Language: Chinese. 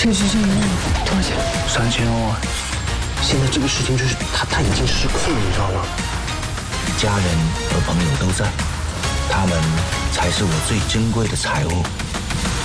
确实是1亿，多少钱 ？3000欧啊！ 现在这个事情就是他已经失控了，你知道吗？ 家人和朋友都在，他们才是我最珍贵的财物。